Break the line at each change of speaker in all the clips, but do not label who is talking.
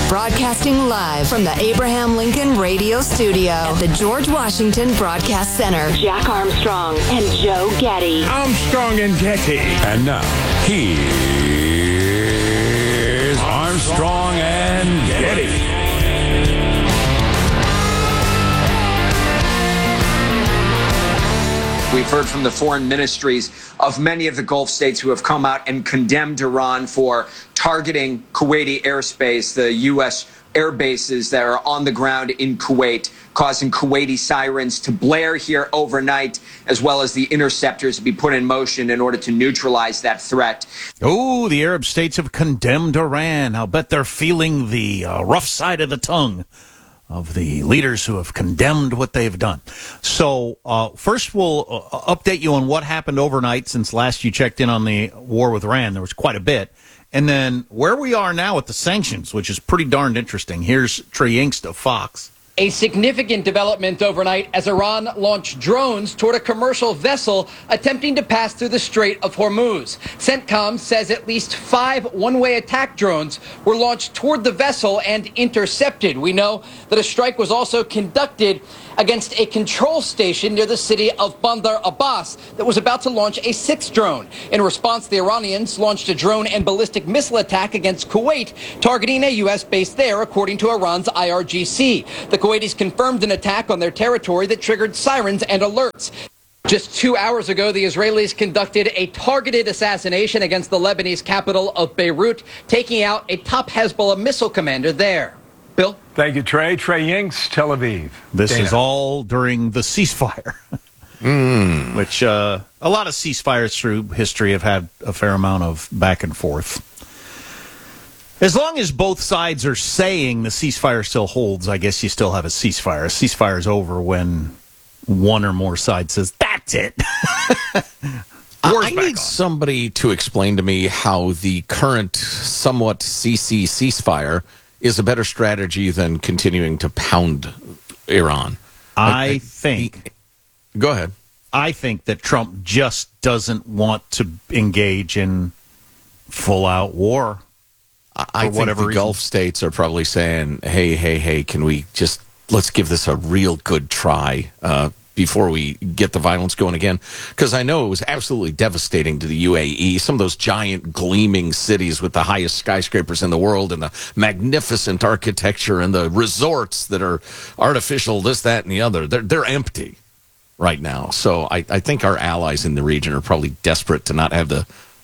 Broadcasting live from the Abraham Lincoln Radio Studio at the George Washington Broadcast Center. Jack Armstrong and Joe Getty.
Armstrong and Getty.
And now, here's Armstrong and Getty.
We've heard from the foreign ministries of many of the Gulf states who have come out and condemned Iran for targeting Kuwaiti airspace, the U.S. air bases that are on the ground in Kuwait, causing Kuwaiti sirens to blare here overnight, as well as the interceptors to be put in motion in order to neutralize that threat.
Oh, the Arab states have condemned Iran. I'll bet they're feeling the rough side of the tongue of the leaders who have condemned what they've done. So first we'll update you on what happened overnight since last you checked in on the war with Iran. There was quite a bit. And then where we are now with the sanctions, which is pretty darned interesting. Here's Trey Yingst of Fox.
A significant development overnight as Iran launched drones toward a commercial vessel attempting to pass through the Strait of Hormuz. CENTCOM says at least 5 one-way attack drones were launched toward the vessel and intercepted. We know that a strike was also conducted against a control station near the city of Bandar Abbas that was about to launch a 6th drone. In response, the Iranians launched a drone and ballistic missile attack against Kuwait, targeting a U.S. base there, according to Iran's IRGC. The Kuwaitis confirmed an attack on their territory that triggered sirens and alerts. Just 2 hours ago, the Israelis conducted a targeted assassination against the Lebanese capital of Beirut, taking out a top Hezbollah missile commander there. Bill?
Thank you, Trey. Trey Yingst, Tel Aviv.
This
Dana.
is all during the ceasefire, which a lot of ceasefires through history have had a fair amount of back and forth. As long as both sides are saying the ceasefire still holds, I guess you still have a ceasefire. A ceasefire is over when one or more sides says, that's it.
I need somebody to explain to me how the current somewhat CC ceasefire is a better strategy than continuing to pound Iran.
I think.
Go ahead.
I think that Trump just doesn't want to engage in full-out war.
I think the Gulf states are probably saying, hey, can we just, let's give this a real good try before we get the violence going again? Because I know it was absolutely devastating to the UAE. Some of those giant gleaming cities with the highest skyscrapers in the world and the magnificent architecture and the resorts that are artificial, this, that, and the other, they're empty right now. So I think our allies in the region are probably desperate to not have the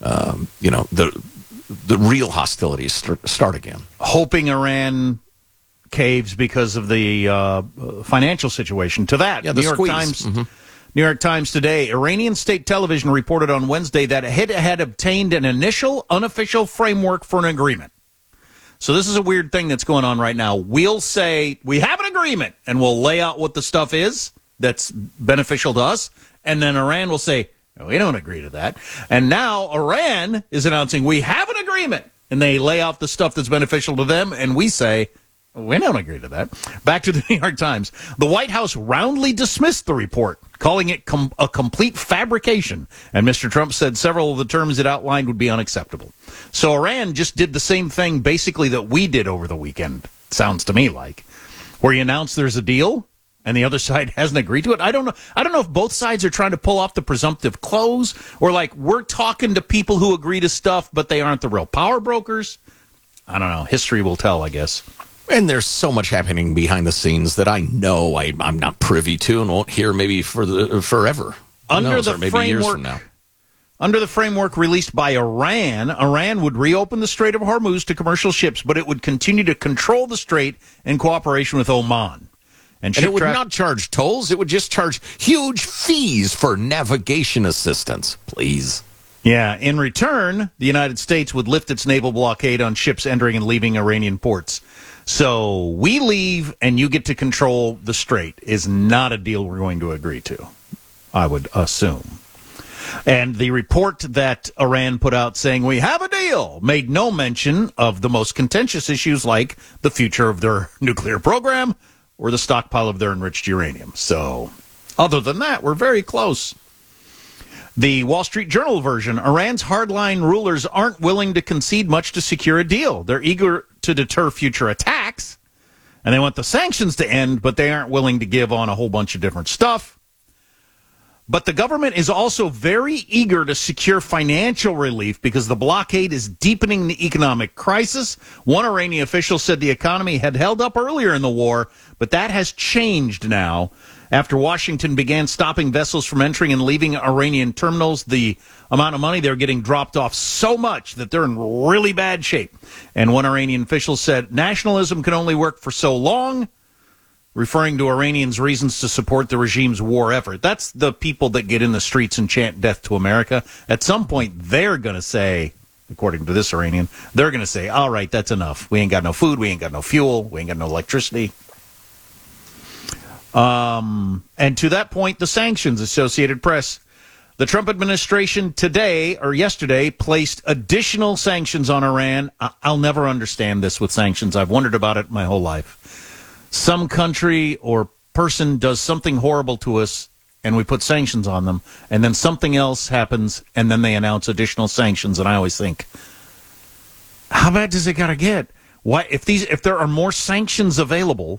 real hostilities start again.
Hoping Iran caves because of the financial situation. To that,
the
New York
squeeze.
Times, New York Times today, Iranian state television reported on Wednesday that it had obtained an initial unofficial framework for an agreement. So this is a weird thing that's going on right now. We'll say, we have an agreement, and we'll lay out what the stuff is that's beneficial to us, and then Iran will say, we don't agree to that. And now Iran is announcing we have an agreement, and they lay out the stuff that's beneficial to them, and we say, we don't agree to that. Back to the New York Times. The White House roundly dismissed the report, calling it a complete fabrication, and Mr. Trump said several of the terms it outlined would be unacceptable. So Iran just did the same thing basically that we did over the weekend, sounds to me like, where you announce there's a deal, and the other side hasn't agreed to it. I don't know if both sides are trying to pull off the presumptive close, or like we're talking to people who agree to stuff, but they aren't the real power brokers. I don't know. History will tell, I guess.
And there's so much happening behind the scenes that I know I'm not privy to and won't hear maybe for forever.
Under the framework released by Iran would reopen the Strait of Hormuz to commercial ships, but it would continue to control the strait in cooperation with Oman. And
it would not charge tolls. It would just charge huge fees for navigation assistance, please.
Yeah, in return, the United States would lift its naval blockade on ships entering and leaving Iranian ports. So we leave and you get to control the strait is not a deal we're going to agree to, I would assume. And the report that Iran put out saying we have a deal made no mention of the most contentious issues like the future of their nuclear program or the stockpile of their enriched uranium. So, other than that, we're very close. The Wall Street Journal version, Iran's hardline rulers aren't willing to concede much to secure a deal. They're eager to deter future attacks, and they want the sanctions to end, but they aren't willing to give on a whole bunch of different stuff. But the government is also very eager to secure financial relief because the blockade is deepening the economic crisis. One Iranian official said the economy had held up earlier in the war, but that has changed now. After Washington began stopping vessels from entering and leaving Iranian terminals, the amount of money they're getting dropped off so much that they're in really bad shape. And one Iranian official said, nationalism can only work for so long, referring to Iranians' reasons to support the regime's war effort. That's the people that get in the streets and chant death to America. At some point, they're going to say, according to this Iranian, they're going to say, all right, that's enough. We ain't got no food. We ain't got no fuel. We ain't got no electricity. And to that point, the sanctions, Associated Press. The Trump administration today, or yesterday, placed additional sanctions on Iran. I'll never understand this with sanctions. I've wondered about it my whole life. Some country or person does something horrible to us, and we put sanctions on them, and then something else happens, and then they announce additional sanctions, and I always think, how bad does it gotta get? Why, if there are more sanctions available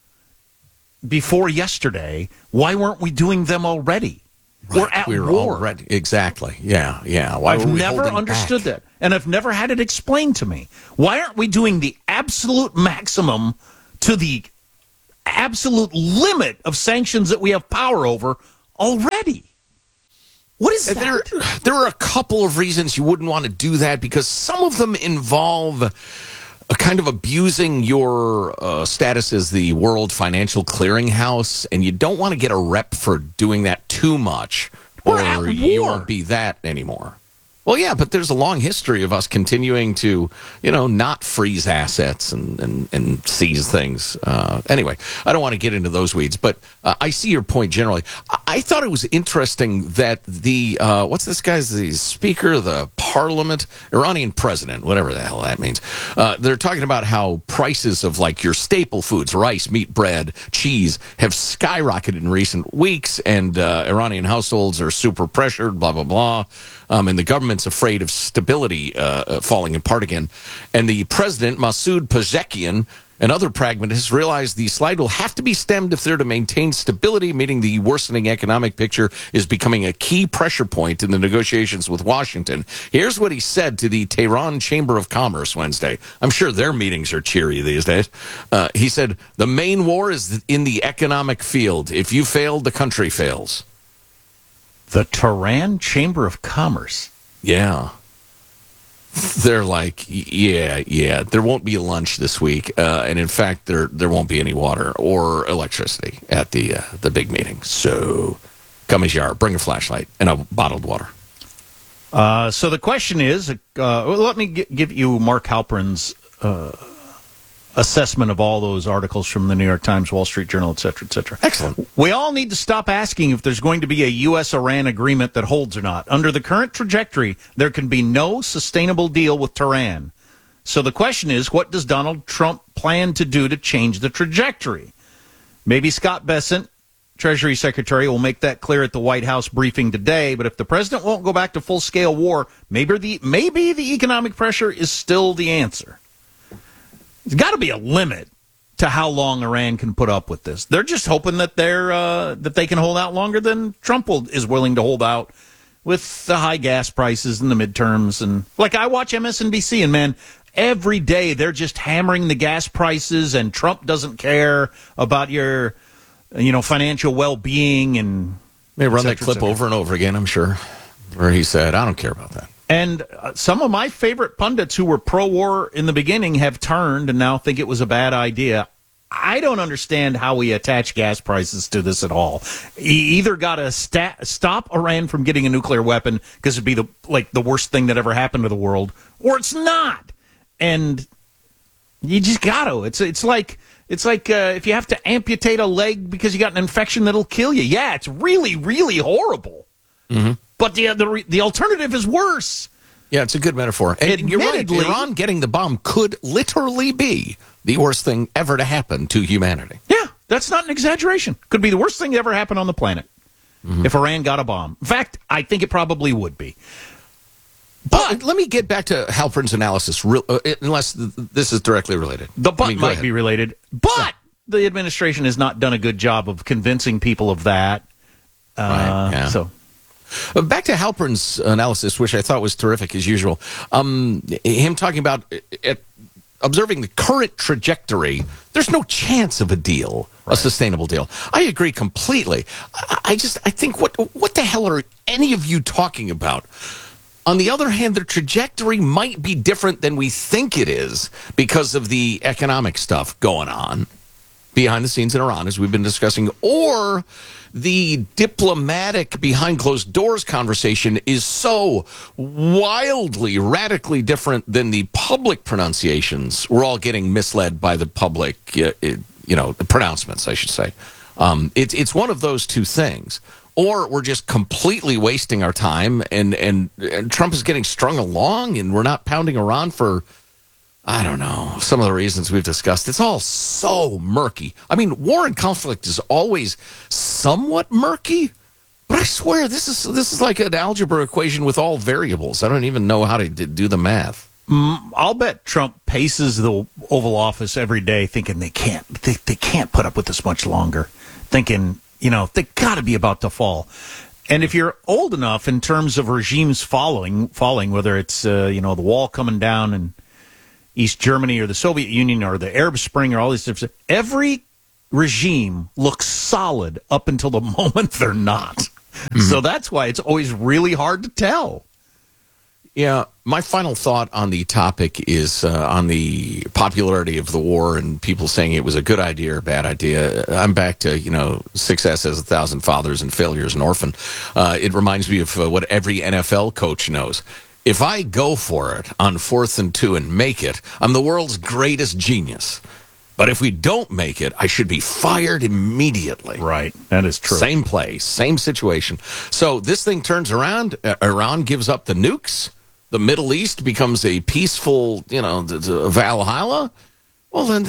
before yesterday, why weren't we doing them already?
Right.
We're at war.
Already, exactly. Yeah. Why
I've never understood that, and I've never had it explained to me. Why aren't we doing the absolute maximum to the absolute limit of sanctions that we have power over already? What is that?
There are a couple of reasons you wouldn't want to do that, because some of them involve a kind of abusing your status as the world financial clearinghouse, and you don't want to get a rep for doing that too much, or you won't be that anymore. Well, yeah, but there's a long history of us continuing to, not freeze assets and seize things. Anyway, I don't want to get into those weeds, but I see your point generally. I thought it was interesting that the, what's this guy's, the Speaker of the Parliament, Iranian president, whatever the hell that means. They're talking about how prices of like your staple foods, rice, meat, bread, cheese, have skyrocketed in recent weeks, and Iranian households are super pressured, blah, blah, blah. And the government's afraid of stability falling apart again. And the president, Masoud Pezeshkian, and other pragmatists realize the slide will have to be stemmed if they're to maintain stability, meaning the worsening economic picture is becoming a key pressure point in the negotiations with Washington. Here's what he said to the Tehran Chamber of Commerce Wednesday. I'm sure their meetings are cheery these days. He said, the main war is in the economic field. If you fail, the country fails.
The Tehran Chamber of Commerce.
Yeah. They're like, yeah, there won't be lunch this week. And in fact, there won't be any water or electricity at the big meeting. So come as you are, bring a flashlight and a bottled water.
So the question is, let me give you Mark Halperin's assessment of all those articles from the New York Times, Wall Street Journal, et cetera, et cetera.
Excellent.
We all need to stop asking if there's going to be a U.S.-Iran agreement that holds or not. Under the current trajectory, there can be no sustainable deal with Tehran. So the question is, what does Donald Trump plan to do to change the trajectory? Maybe Scott Bessent, Treasury Secretary, will make that clear at the White House briefing today, but if the president won't go back to full-scale war, maybe the economic pressure is still the answer. There's got to be a limit to how long Iran can put up with this. They're just hoping that they can hold out longer than Trump is willing to hold out with the high gas prices and the midterms. And like, I watch MSNBC, and man, every day they're just hammering the gas prices, and Trump doesn't care about your financial well-being. And
they run that clip over and over again, I'm sure, where he said, I don't care about that.
And some of my favorite pundits who were pro-war in the beginning have turned and now think it was a bad idea. I don't understand how we attach gas prices to this at all. You either got to stop Iran from getting a nuclear weapon, because it'd be the worst thing that ever happened to the world, or it's not. And you just got to. It's like if you have to amputate a leg because you got an infection that'll kill you. Yeah, it's really, really horrible. Mm-hmm. But the alternative is worse.
Yeah, it's a good metaphor. And you're right, Iran getting the bomb could literally be the worst thing ever to happen to humanity.
Yeah, that's not an exaggeration. Could be the worst thing to ever happen on the planet if Iran got a bomb. In fact, I think it probably would be.
But let me get back to Halpern's analysis, unless this is directly related.
The but might be related, but the administration has not done a good job of convincing people of that. So,
back to Halpern's analysis, which I thought was terrific as usual. Him talking about observing the current trajectory, there's no chance of a deal, a sustainable deal. I agree completely. I think what the hell are any of you talking about? On the other hand, the trajectory might be different than we think it is because of the economic stuff going on behind the scenes in Iran, as we've been discussing, or the diplomatic behind closed doors conversation is so wildly, radically different than the public pronunciations. We're all getting misled by the public, the pronouncements, I should say. It's one of those two things. Or we're just completely wasting our time, and Trump is getting strung along, and we're not pounding Iran for, I don't know, some of the reasons we've discussed. It's all so murky. I mean, war and conflict is always somewhat murky, but I swear this is like an algebra equation with all variables. I don't even know how to do the math.
I'll bet Trump paces the Oval Office every day thinking they can't put up with this much longer, thinking, they got to be about to fall. And if you're old enough in terms of regimes falling, whether it's, the wall coming down in East Germany or the Soviet Union or the Arab Spring or all these different, every regime looks solid up until the moment they're not. Mm-hmm. So that's why it's always really hard to tell.
Yeah, my final thought on the topic is on the popularity of the war and people saying it was a good idea or bad idea. I'm back to, success has 1,000 fathers and failure is an orphan. It reminds me of what every NFL coach knows. If I go for it on 4th and 2 and make it, I'm the world's greatest genius. But if we don't make it, I should be fired immediately.
Right. That is true.
Same place, same situation. So this thing turns around. Iran gives up the nukes. The Middle East becomes a peaceful, Valhalla. Well, then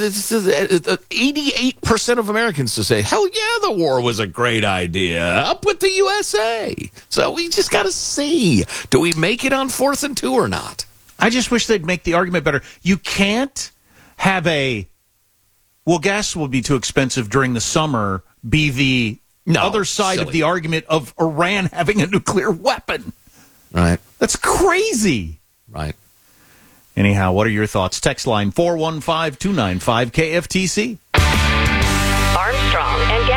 88% of Americans to say, hell yeah, the war was a great idea. Up with the USA. So we just got to see. Do we make it on 4th and 2 or not?
I just wish they'd make the argument better. You can't have gas will be too expensive during the summer, be the other side of the argument of Iran having a nuclear weapon.
Right.
That's crazy.
Right.
Anyhow, what are your thoughts? Text line 415-295-KFTC.
Armstrong and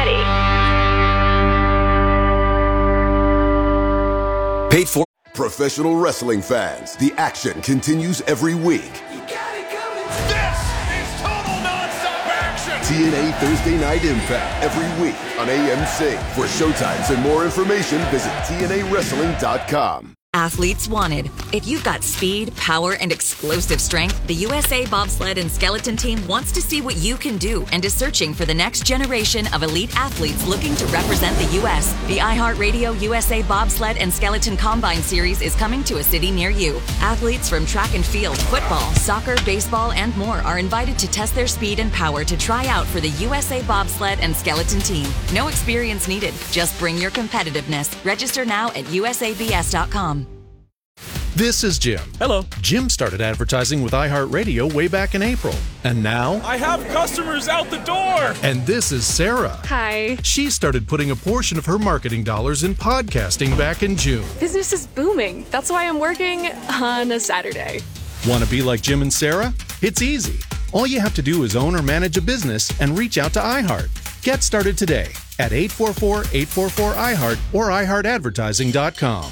Getty.
Paid for. Professional wrestling fans, the action continues every week.
You got it coming. This is total nonstop action.
TNA Thursday Night Impact every week on AMC. For showtimes and more information, visit TNAWrestling.com.
Athletes wanted. If you've got speed, power, and explosive strength, the USA Bobsled and Skeleton Team wants to see what you can do and is searching for the next generation of elite athletes looking to represent the U.S. The iHeartRadio USA Bobsled and Skeleton Combine Series is coming to a city near you. Athletes from track and field, football, soccer, baseball, and more are invited to test their speed and power to try out for the USA Bobsled and Skeleton Team. No experience needed. Just bring your competitiveness. Register now at usabs.com.
This is Jim.
Hello.
Jim started advertising with iHeartRadio way back in April. And now...
I have customers out the door!
And this is Sarah.
Hi.
She started putting a portion of her marketing dollars in podcasting back in June.
Business is booming. That's why I'm working on a Saturday.
Want to be like Jim and Sarah? It's easy. All you have to do is own or manage a business and reach out to iHeart. Get started today at 844-844-iHeart or iHeartAdvertising.com.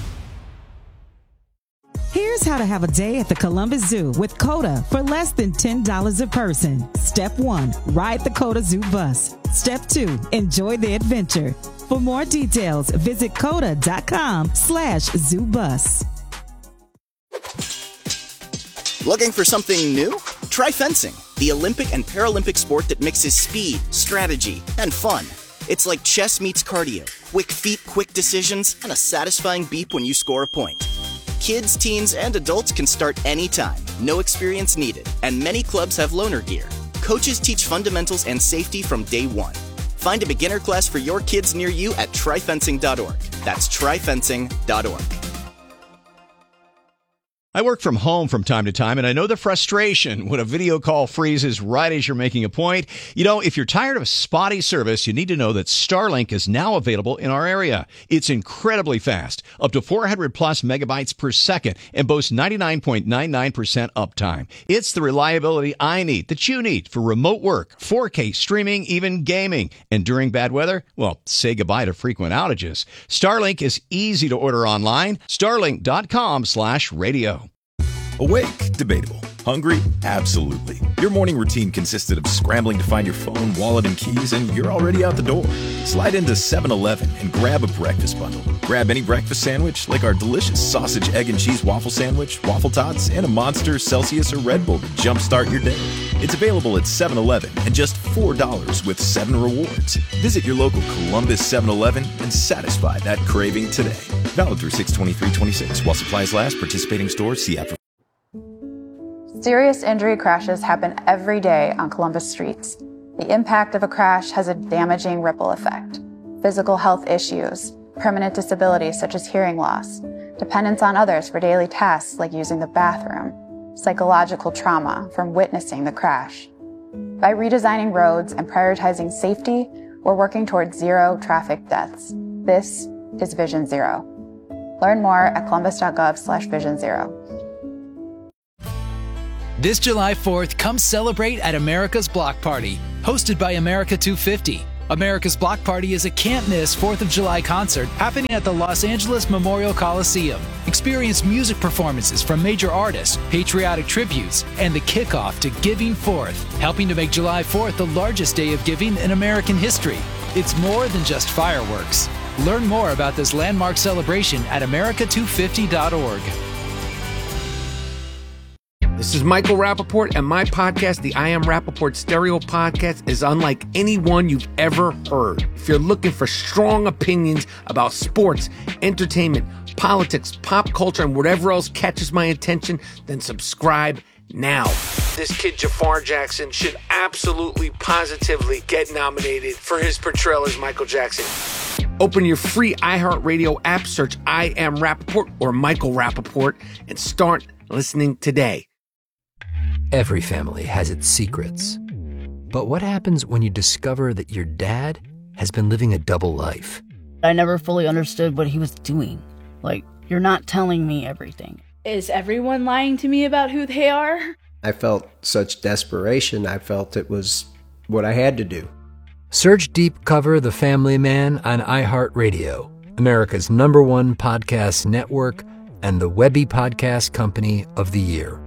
Here's how to have a day at the Columbus Zoo with COTA for less than $10 a person. Step 1, ride the COTA Zoo bus. Step 2, enjoy the adventure. For more details, visit COTA.com/zoobus.
Looking for something new? Try fencing, the Olympic and Paralympic sport that mixes speed, strategy, and fun. It's like chess meets cardio, quick feet, quick decisions, and a satisfying beep when you score a point. Kids, teens, and adults can start anytime. No experience needed. And many clubs have loaner gear. Coaches teach fundamentals and safety from day one. Find a beginner class for your kids near you at tryfencing.org. That's tryfencing.org.
I work from home from time to time, and I know the frustration when a video call freezes right as you're making a point. You know, if you're tired of spotty service, you need to know that Starlink is now available in our area. It's incredibly fast, up to 400 plus megabytes per second, and boasts 99.99% uptime. It's the reliability I need, that you need, for remote work, 4K streaming, even gaming. And during bad weather, well, say goodbye to frequent outages. Starlink is easy to order online. Starlink.com/radio.
Awake? Debatable. Hungry? Absolutely. Your morning routine consisted of scrambling to find your phone, wallet, and keys, and you're already out the door. Slide into 7-Eleven and grab a breakfast bundle. Grab any breakfast sandwich, like our delicious sausage, egg, and cheese waffle sandwich, waffle tots, and a Monster, Celsius, or Red Bull to jumpstart your day. It's available at 7-Eleven and just $4 with 7 rewards. Visit your local Columbus 7-Eleven and satisfy that craving today. Valid through 6/23/26 while supplies last. Participating stores. See app for.
Serious injury crashes happen every day on Columbus streets. The impact of a crash has a damaging ripple effect. Physical health issues, permanent disabilities such as hearing loss, dependence on others for daily tasks like using the bathroom, psychological trauma from witnessing the crash. By redesigning roads and prioritizing safety, we're working towards zero traffic deaths. This is Vision Zero. Learn more at columbus.gov/Vision Zero.
This July 4th, come celebrate at America's Block Party, hosted by America 250. America's Block Party is a can't-miss 4th of July concert happening at the Los Angeles Memorial Coliseum. Experience music performances from major artists, patriotic tributes, and the kickoff to Giving Forth, helping to make July 4th the largest day of giving in American history. It's more than just fireworks. Learn more about this landmark celebration at america250.org.
This is Michael Rappaport, and my podcast, the I Am Rappaport Stereo Podcast, is unlike any one you've ever heard. If you're looking for strong opinions about sports, entertainment, politics, pop culture, and whatever else catches my attention, then subscribe now. This kid, Jafar Jackson, should absolutely, positively get nominated for his portrayal as Michael Jackson. Open your free iHeartRadio app, search I Am Rappaport or Michael Rappaport, and start listening today.
Every family has its secrets. But what happens when you discover that your dad has been living a double life?
I never fully understood what he was doing. Like, you're not telling me everything.
Is everyone lying to me about who they are?
I felt such desperation. I felt it was what I had to do.
Search Deep Cover The Family Man on iHeartRadio, America's #1 podcast network and the Webby Podcast Company of the Year.